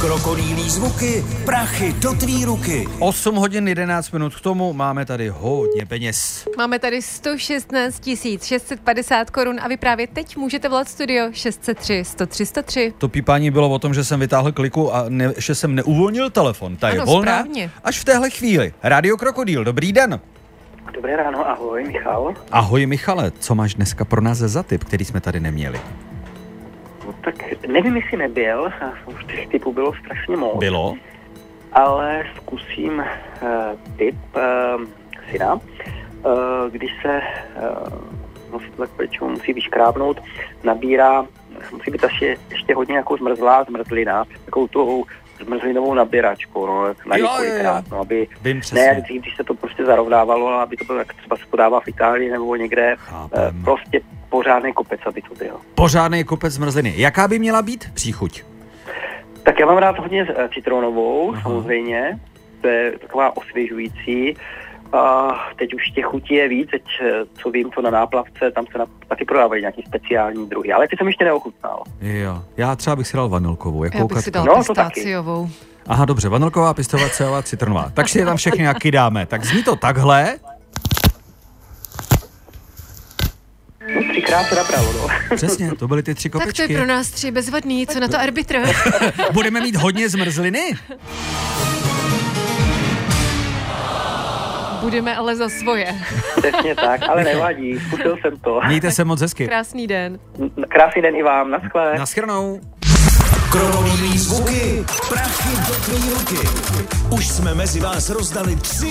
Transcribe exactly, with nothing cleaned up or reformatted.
Krokodýlí zvuky, prachy do tvý ruky. osm hodin jedenáct minut k tomu, máme tady hodně peněz. Máme tady sto šestnáct tisíc šest set padesát korun a vy právě teď můžete volat studio šest set tři sto tři sto tři. To pípání bylo o tom, že jsem vytáhl kliku a ne, že jsem neuvolnil telefon. Ta je ano, volná správně. až v téhle chvíli. Rádio Krokodýl, dobrý den. Dobré ráno, ahoj, Michal. Ahoj Michale, co máš dneska pro nás za tip, který jsme tady neměli? No, tak nevím, jestli nebyl, už těch typů bylo strašně moc. Bylo? Ale zkusím uh, tip uh, syna, uh, když se uh, no, si to tak většinou musí vyškrábnout, nabírá, musí být ještě, ještě hodně jako zmrzlá zmrzlina, takovou tou zmrzlinovou nabíračkou, no, na několikrát, no, aby Vím ne, přesně. když se to prostě zarovnávalo, ale aby to bylo, jak třeba se podává v Itálii nebo někde, Chápem. uh, prostě pořádný kopec, aby to byl. Pořádný kopec zmrzliny. Jaká by měla být příchuť? Tak já mám rád hodně citronovou, Aha. samozřejmě, to je taková osvěžující. A teď už těch chutí je víc, teď co vím, co na náplavce, tam se na, taky prodávají nějaký speciální druhy, ale ty jsem ještě neochutnal. Jo, já třeba bych si dal vanilkovou. Jak Já bych koukat? si dal No, to taky. pistáciovou. Aha, dobře, vanilková, pistovaciová, citronová. Tak si je tam všechny jaký dáme. Tak zní to takhle. No třikrát se napravo, no. Přesně, to byly ty tři Tak to kopečky. je pro nás tři bezvadný, co na to arbitr? Budeme mít hodně zmrzliny? Budeme ale za svoje. Přesně tak, ale nevadí, zkusil jsem to. Mějte se moc hezky. Krásný den. Krásný den i vám, naschle. Naschledanou. Krokodýlí zvuky, prachy do tvý ruky. Už jsme mezi vás rozdali tři